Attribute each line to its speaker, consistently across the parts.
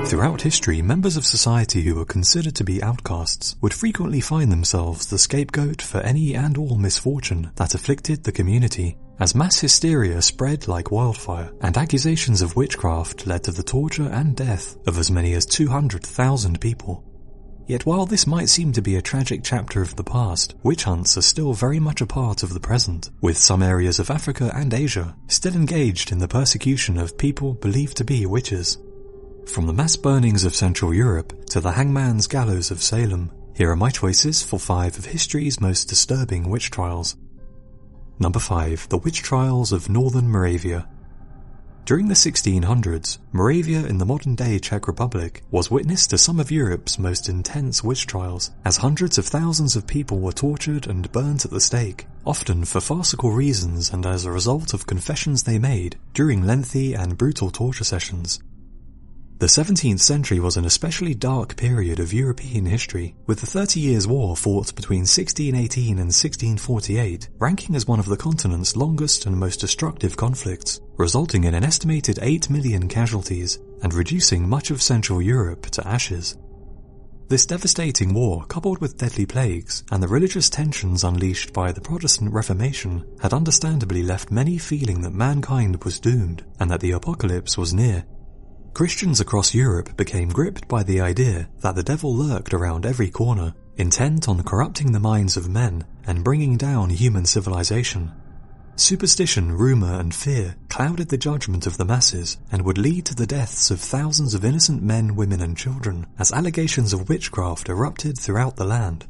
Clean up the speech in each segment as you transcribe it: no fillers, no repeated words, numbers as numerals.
Speaker 1: Throughout history, members of society who were considered to be outcasts would frequently find themselves the scapegoat for any and all misfortune that afflicted the community, as mass hysteria spread like wildfire, and accusations of witchcraft led to the torture and death of as many as 200,000 people. Yet while this might seem to be a tragic chapter of the past, witch hunts are still very much a part of the present, with some areas of Africa and Asia still engaged in the persecution of people believed to be witches. From the mass burnings of Central Europe to the hangman's gallows of Salem, here are my choices for 5 of history's most disturbing witch trials. Number 5. The Witch Trials of Northern Moravia. During the 1600s, Moravia in the modern-day Czech Republic was witness to some of Europe's most intense witch trials, as hundreds of thousands of people were tortured and burnt at the stake, often for farcical reasons and as a result of confessions they made during lengthy and brutal torture sessions. The 17th century was an especially dark period of European history, with the 30 Years' War fought between 1618 and 1648 ranking as one of the continent's longest and most destructive conflicts, resulting in an estimated 8 million casualties and reducing much of Central Europe to ashes. This devastating war, coupled with deadly plagues and the religious tensions unleashed by the Protestant Reformation, had understandably left many feeling that mankind was doomed and that the apocalypse was near. Christians across Europe became gripped by the idea that the devil lurked around every corner, intent on corrupting the minds of men and bringing down human civilization. Superstition, rumor, and fear clouded the judgment of the masses and would lead to the deaths of thousands of innocent men, women, and children as allegations of witchcraft erupted throughout the land.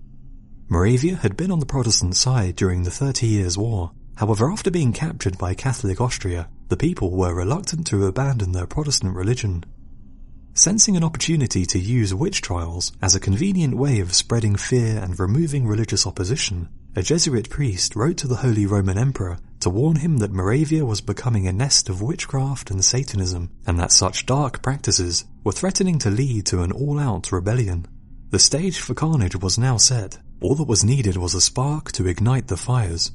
Speaker 1: Moravia had been on the Protestant side during the 30 Years' War. However, after being captured by Catholic Austria, the people were reluctant to abandon their Protestant religion. Sensing an opportunity to use witch trials as a convenient way of spreading fear and removing religious opposition, a Jesuit priest wrote to the Holy Roman Emperor to warn him that Moravia was becoming a nest of witchcraft and Satanism, and that such dark practices were threatening to lead to an all-out rebellion. The stage for carnage was now set. All that was needed was a spark to ignite the fires.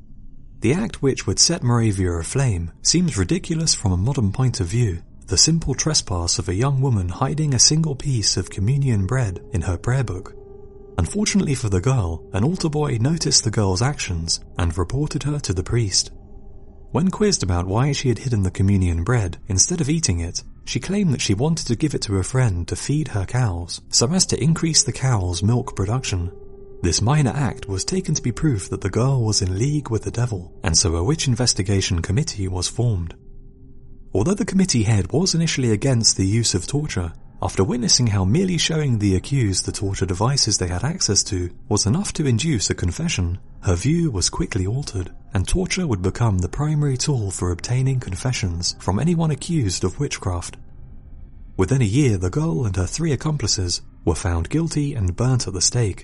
Speaker 1: The act which would set Moravia aflame seems ridiculous from a modern point of view, the simple trespass of a young woman hiding a single piece of communion bread in her prayer book. Unfortunately for the girl, an altar boy noticed the girl's actions and reported her to the priest. When quizzed about why she had hidden the communion bread instead of eating it, she claimed that she wanted to give it to a friend to feed her cows, so as to increase the cows' milk production. This minor act was taken to be proof that the girl was in league with the devil, and so a witch investigation committee was formed. Although the committee head was initially against the use of torture, after witnessing how merely showing the accused the torture devices they had access to was enough to induce a confession, her view was quickly altered, and torture would become the primary tool for obtaining confessions from anyone accused of witchcraft. Within a year, the girl and her 3 accomplices were found guilty and burnt at the stake.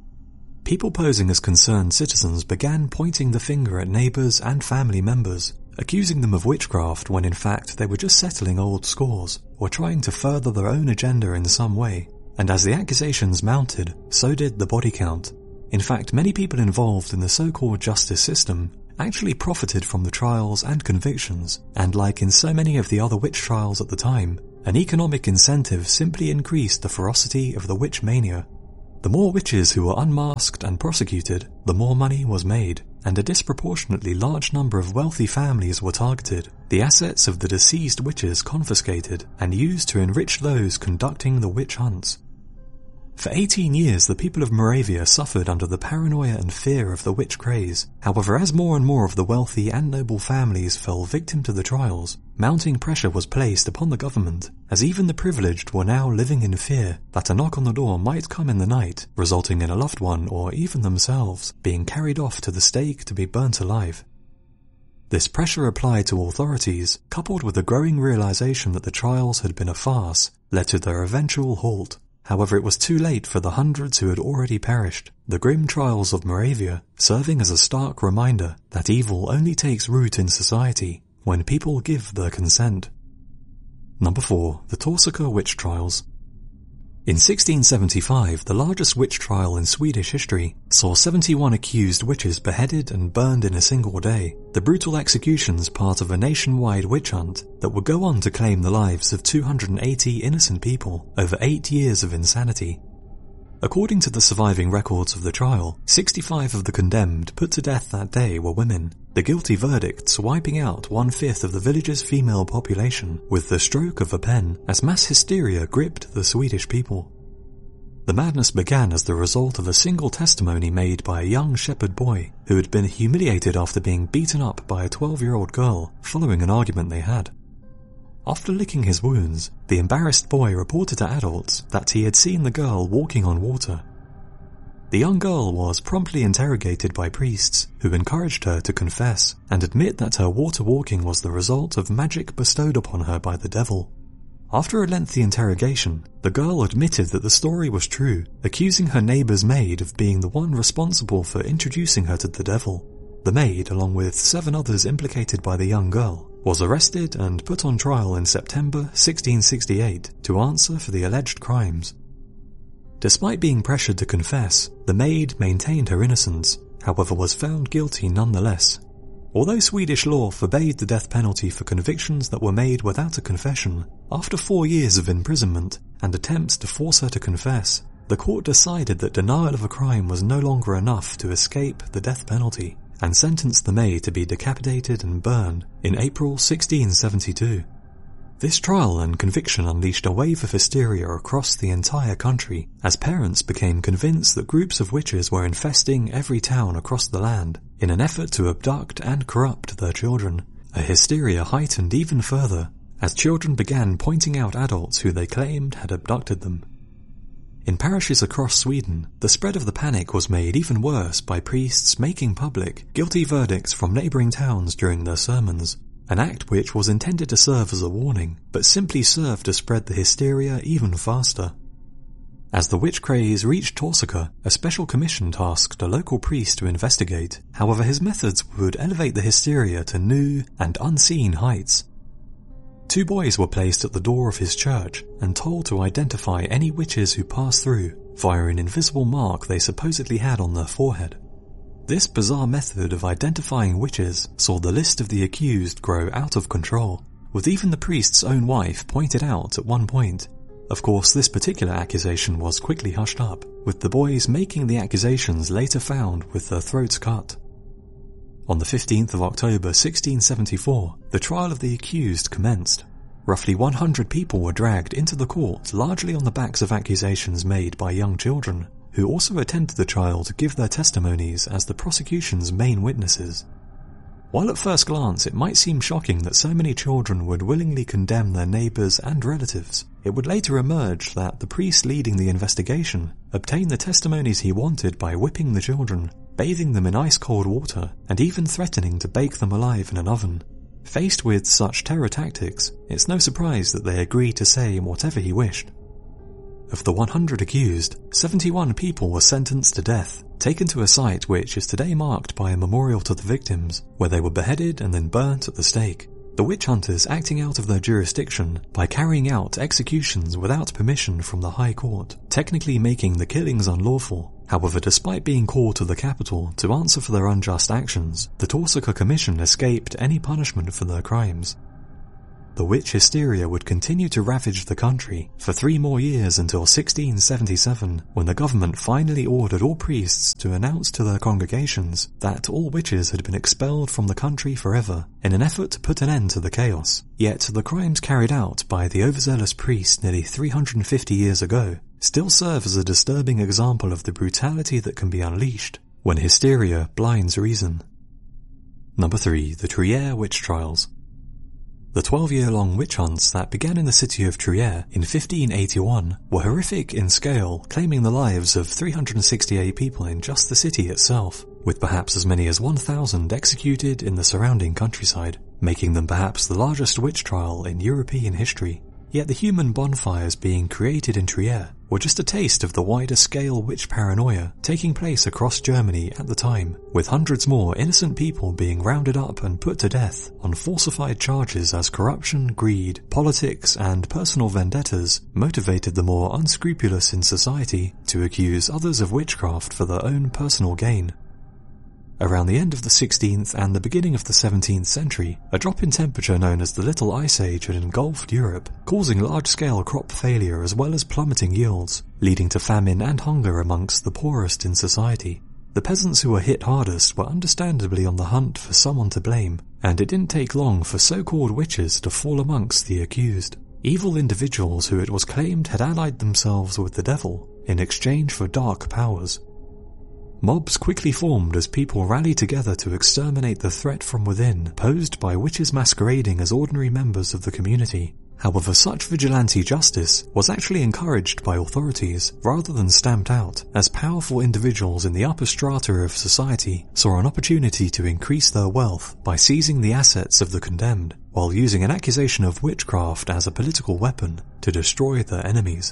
Speaker 1: People posing as concerned citizens began pointing the finger at neighbours and family members, accusing them of witchcraft when in fact they were just settling old scores or trying to further their own agenda in some way. And as the accusations mounted, so did the body count. In fact, many people involved in the so-called justice system actually profited from the trials and convictions, and like in so many of the other witch trials at the time, an economic incentive simply increased the ferocity of the witch mania. The more witches who were unmasked and prosecuted, the more money was made, and a disproportionately large number of wealthy families were targeted, the assets of the deceased witches confiscated and used to enrich those conducting the witch hunts. For 18 years, the people of Moravia suffered under the paranoia and fear of the witch craze. However, as more and more of the wealthy and noble families fell victim to the trials, mounting pressure was placed upon the government, as even the privileged were now living in fear that a knock on the door might come in the night, resulting in a loved one or even themselves being carried off to the stake to be burnt alive. This pressure applied to authorities, coupled with the growing realization that the trials had been a farce, led to their eventual halt. However, it was too late for the hundreds who had already perished, the grim trials of Moravia serving as a stark reminder that evil only takes root in society when people give their consent. Number 4. The Torsica Witch Trials. In 1675, the largest witch trial in Swedish history saw 71 accused witches beheaded and burned in a single day, the brutal executions part of a nationwide witch hunt that would go on to claim the lives of 280 innocent people over 8 years of insanity. According to the surviving records of the trial, 65 of the condemned put to death that day were women, the guilty verdicts wiping out 1/5 of the village's female population with the stroke of a pen as mass hysteria gripped the Swedish people. The madness began as the result of a single testimony made by a young shepherd boy who had been humiliated after being beaten up by a 12-year-old girl following an argument they had. After licking his wounds, the embarrassed boy reported to adults that he had seen the girl walking on water. The young girl was promptly interrogated by priests who encouraged her to confess and admit that her water walking was the result of magic bestowed upon her by the devil. After a lengthy interrogation, the girl admitted that the story was true, accusing her neighbor's maid of being the one responsible for introducing her to the devil. The maid, along with 7 others implicated by the young girl, was arrested and put on trial in September 1668 to answer for the alleged crimes. Despite being pressured to confess, the maid maintained her innocence, however was found guilty nonetheless. Although Swedish law forbade the death penalty for convictions that were made without a confession, after 4 years of imprisonment and attempts to force her to confess, the court decided that denial of a crime was no longer enough to escape the death penalty, and sentenced the maid to be decapitated and burned in April 1672. This trial and conviction unleashed a wave of hysteria across the entire country as parents became convinced that groups of witches were infesting every town across the land in an effort to abduct and corrupt their children. A hysteria heightened even further as children began pointing out adults who they claimed had abducted them. In parishes across Sweden, the spread of the panic was made even worse by priests making public guilty verdicts from neighbouring towns during their sermons, an act which was intended to serve as a warning, but simply served to spread the hysteria even faster. As the witch craze reached Torsaka, a special commission tasked a local priest to investigate. However, his methods would elevate the hysteria to new and unseen heights. 2 boys were placed at the door of his church and told to identify any witches who passed through via an invisible mark they supposedly had on their forehead. This bizarre method of identifying witches saw the list of the accused grow out of control, with even the priest's own wife pointed out at one point. Of course, this particular accusation was quickly hushed up, with the boys making the accusations later found with their throats cut. On the 15th of October 1674, the trial of the accused commenced. Roughly 100 people were dragged into the court largely on the backs of accusations made by young children, who also attended the trial to give their testimonies as the prosecution's main witnesses. While at first glance it might seem shocking that so many children would willingly condemn their neighbours and relatives, it would later emerge that the priest leading the investigation obtained the testimonies he wanted by whipping the children, bathing them in ice-cold water, and even threatening to bake them alive in an oven. Faced with such terror tactics, it's no surprise that they agreed to say whatever he wished. Of the 100 accused, 71 people were sentenced to death, taken to a site which is today marked by a memorial to the victims, where they were beheaded and then burnt at the stake. The witch hunters acting out of their jurisdiction by carrying out executions without permission from the High Court, technically making the killings unlawful. However, despite being called to the capital to answer for their unjust actions, the Torsaka Commission escaped any punishment for their crimes. The witch hysteria would continue to ravage the country for 3 more years until 1677, when the government finally ordered all priests to announce to their congregations that all witches had been expelled from the country forever, in an effort to put an end to the chaos. Yet the crimes carried out by the overzealous priests nearly 350 years ago still serve as a disturbing example of the brutality that can be unleashed when hysteria blinds reason. Number 3. The Trier Witch Trials. The 12-year-long witch hunts that began in the city of Trier in 1581 were horrific in scale, claiming the lives of 368 people in just the city itself, with perhaps as many as 1,000 executed in the surrounding countryside, making them perhaps the largest witch trial in European history. Yet the human bonfires being created in Trier were just a taste of the wider scale witch paranoia taking place across Germany at the time, with hundreds more innocent people being rounded up and put to death on falsified charges as corruption, greed, politics and personal vendettas motivated the more unscrupulous in society to accuse others of witchcraft for their own personal gain. Around the end of the 16th and the beginning of the 17th century, a drop in temperature known as the Little Ice Age had engulfed Europe, causing large-scale crop failure as well as plummeting yields, leading to famine and hunger amongst the poorest in society. The peasants who were hit hardest were understandably on the hunt for someone to blame, and it didn't take long for so-called witches to fall amongst the accused. Evil individuals who it was claimed had allied themselves with the devil in exchange for dark powers. Mobs quickly formed as people rallied together to exterminate the threat from within posed by witches masquerading as ordinary members of the community. However, such vigilante justice was actually encouraged by authorities rather than stamped out, as powerful individuals in the upper strata of society saw an opportunity to increase their wealth by seizing the assets of the condemned, while using an accusation of witchcraft as a political weapon to destroy their enemies.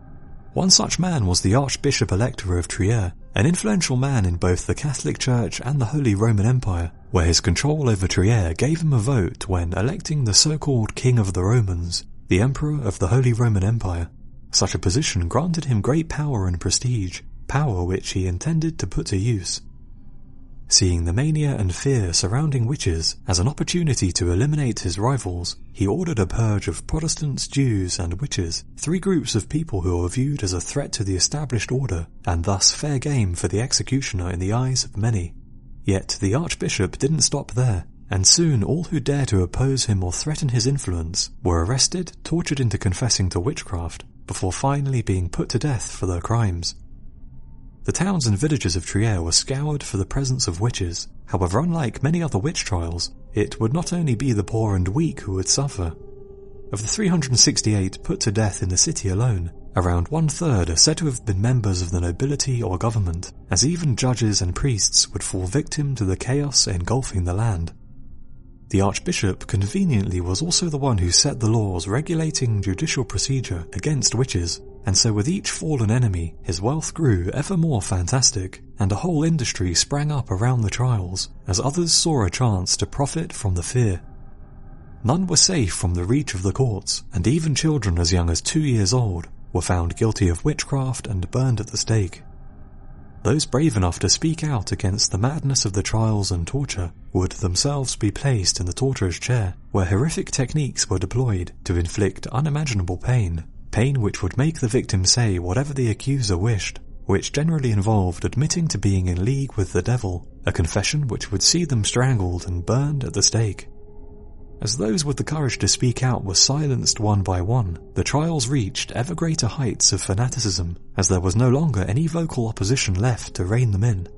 Speaker 1: One such man was the Archbishop Elector of Trier, an influential man in both the Catholic Church and the Holy Roman Empire, where his control over Trier gave him a vote when electing the so-called King of the Romans, the Emperor of the Holy Roman Empire. Such a position granted him great power and prestige, power which he intended to put to use. Seeing the mania and fear surrounding witches as an opportunity to eliminate his rivals, he ordered a purge of Protestants, Jews and witches, three groups of people who were viewed as a threat to the established order and thus fair game for the executioner in the eyes of many. Yet the Archbishop didn't stop there, and soon all who dared to oppose him or threaten his influence were arrested, tortured into confessing to witchcraft, before finally being put to death for their crimes. The towns and villages of Trier were scoured for the presence of witches. However, unlike many other witch trials, it would not only be the poor and weak who would suffer. Of the 368 put to death in the city alone, around 1/3 are said to have been members of the nobility or government, as even judges and priests would fall victim to the chaos engulfing the land. The Archbishop conveniently was also the one who set the laws regulating judicial procedure against witches, and so with each fallen enemy, his wealth grew ever more fantastic, and a whole industry sprang up around the trials, as others saw a chance to profit from the fear. None were safe from the reach of the courts, and even children as young as 2 years old were found guilty of witchcraft and burned at the stake. Those brave enough to speak out against the madness of the trials and torture would themselves be placed in the torturer's chair, where horrific techniques were deployed to inflict unimaginable pain which would make the victim say whatever the accuser wished, which generally involved admitting to being in league with the devil, a confession which would see them strangled and burned at the stake. As those with the courage to speak out were silenced one by one, the trials reached ever greater heights of fanaticism, as there was no longer any vocal opposition left to rein them in.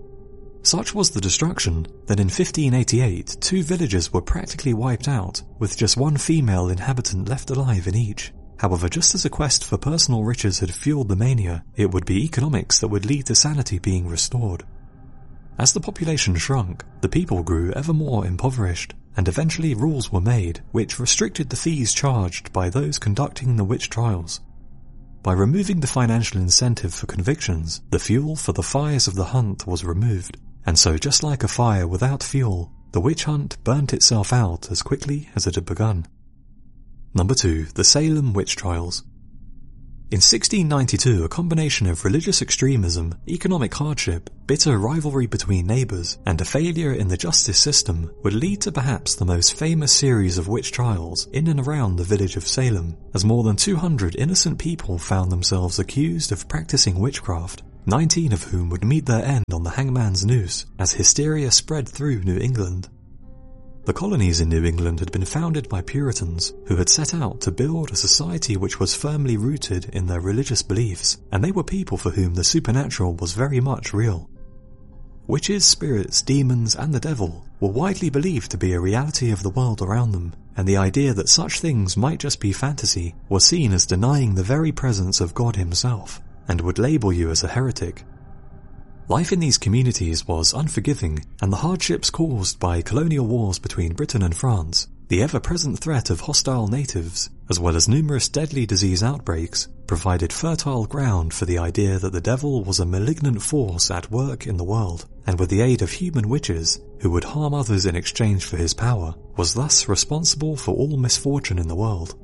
Speaker 1: Such was the destruction that in 1588 2 villages were practically wiped out, with just one female inhabitant left alive in each. However, just as a quest for personal riches had fueled the mania, it would be economics that would lead to sanity being restored. As the population shrunk, the people grew ever more impoverished, and eventually rules were made which restricted the fees charged by those conducting the witch trials. By removing the financial incentive for convictions, the fuel for the fires of the hunt was removed, and so just like a fire without fuel, the witch hunt burnt itself out as quickly as it had begun. Number 2. The Salem Witch Trials. In 1692, a combination of religious extremism, economic hardship, bitter rivalry between neighbours, and a failure in the justice system would lead to perhaps the most famous series of witch trials in and around the village of Salem, as more than 200 innocent people found themselves accused of practicing witchcraft, 19 of whom would meet their end on the hangman's noose as hysteria spread through New England. The colonies in New England had been founded by Puritans who had set out to build a society which was firmly rooted in their religious beliefs, and they were people for whom the supernatural was very much real. Witches, spirits, demons, and the devil were widely believed to be a reality of the world around them, and the idea that such things might just be fantasy was seen as denying the very presence of God himself, and would label you as a heretic. Life in these communities was unforgiving, and the hardships caused by colonial wars between Britain and France, the ever-present threat of hostile natives, as well as numerous deadly disease outbreaks, provided fertile ground for the idea that the devil was a malignant force at work in the world, and with the aid of human witches, who would harm others in exchange for his power, was thus responsible for all misfortune in the world.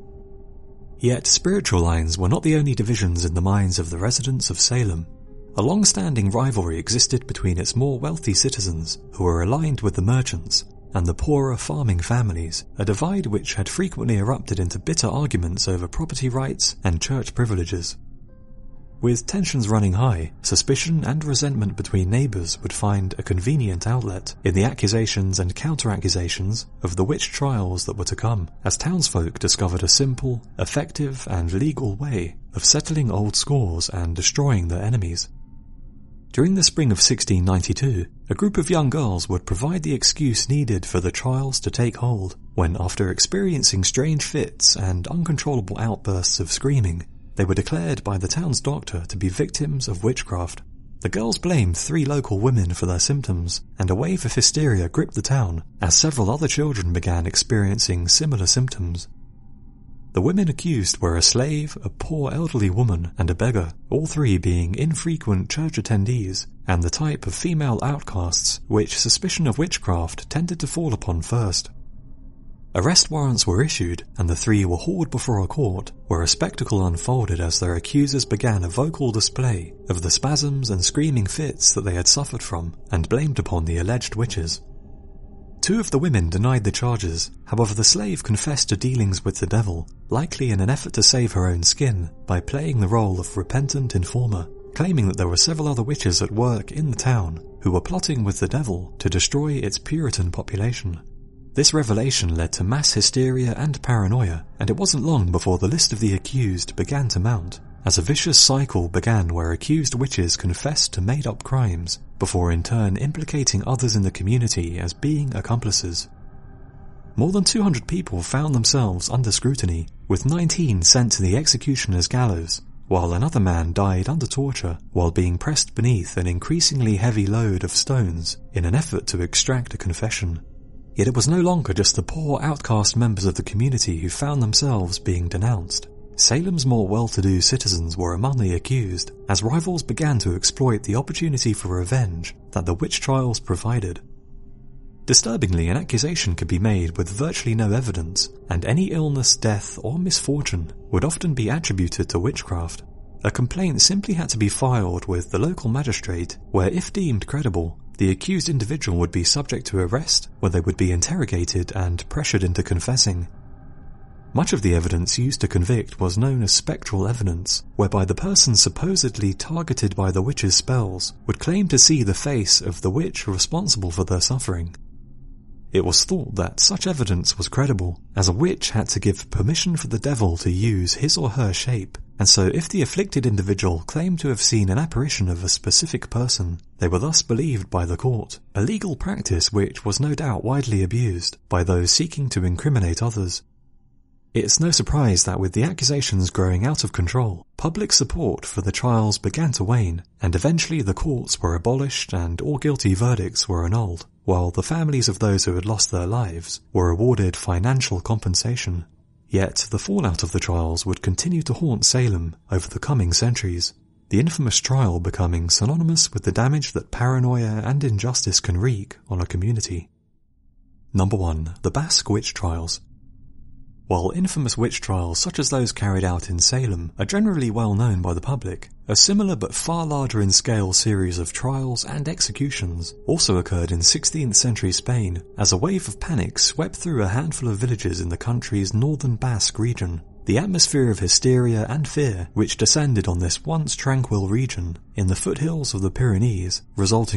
Speaker 1: Yet spiritual lines were not the only divisions in the minds of the residents of Salem. A long-standing rivalry existed between its more wealthy citizens, who were aligned with the merchants, and the poorer farming families, a divide which had frequently erupted into bitter arguments over property rights and church privileges. With tensions running high, suspicion and resentment between neighbours would find a convenient outlet in the accusations and counter-accusations of the witch trials that were to come, as townsfolk discovered a simple, effective and legal way of settling old scores and destroying their enemies. During the spring of 1692, a group of young girls would provide the excuse needed for the trials to take hold, when after experiencing strange fits and uncontrollable outbursts of screaming, they were declared by the town's doctor to be victims of witchcraft. The girls blamed 3 local women for their symptoms, and a wave of hysteria gripped the town as several other children began experiencing similar symptoms. The women accused were a slave, a poor elderly woman, and a beggar, all 3 being infrequent church attendees, and the type of female outcasts which suspicion of witchcraft tended to fall upon first. Arrest warrants were issued, and the 3 were hauled before a court, where a spectacle unfolded as their accusers began a vocal display of the spasms and screaming fits that they had suffered from, and blamed upon the alleged witches. 2 of the women denied the charges, however the slave confessed to dealings with the devil, likely in an effort to save her own skin, by playing the role of repentant informer, claiming that there were several other witches at work in the town who were plotting with the devil to destroy its Puritan population. This revelation led to mass hysteria and paranoia, and it wasn't long before the list of the accused began to mount, as a vicious cycle began where accused witches confessed to made-up crimes, before in turn implicating others in the community as being accomplices. More than 200 people found themselves under scrutiny, with 19 sent to the executioner's gallows, while another man died under torture while being pressed beneath an increasingly heavy load of stones in an effort to extract a confession. Yet it was no longer just the poor outcast members of the community who found themselves being denounced. Salem's more well-to-do citizens were among the accused, as rivals began to exploit the opportunity for revenge that the witch trials provided. Disturbingly, an accusation could be made with virtually no evidence, and any illness, death, or misfortune would often be attributed to witchcraft. A complaint simply had to be filed with the local magistrate, where if deemed credible, the accused individual would be subject to arrest, where they would be interrogated and pressured into confessing. Much of the evidence used to convict was known as spectral evidence, whereby the person supposedly targeted by the witch's spells would claim to see the face of the witch responsible for their suffering. It was thought that such evidence was credible, as a witch had to give permission for the devil to use his or her shape, and so if the afflicted individual claimed to have seen an apparition of a specific person, they were thus believed by the court, a legal practice which was no doubt widely abused by those seeking to incriminate others. It's no surprise that with the accusations growing out of control, public support for the trials began to wane, and eventually the courts were abolished and all guilty verdicts were annulled, while the families of those who had lost their lives were awarded financial compensation. Yet the fallout of the trials would continue to haunt Salem over the coming centuries, the infamous trial becoming synonymous with the damage that paranoia and injustice can wreak on a community. Number 1. The Basque Witch Trials. While infamous witch trials such as those carried out in Salem are generally well known by the public, a similar but far larger in scale series of trials and executions also occurred in 16th century Spain as a wave of panic swept through a handful of villages in the country's northern Basque region. The atmosphere of hysteria and fear which descended on this once tranquil region in the foothills of the Pyrenees, resulting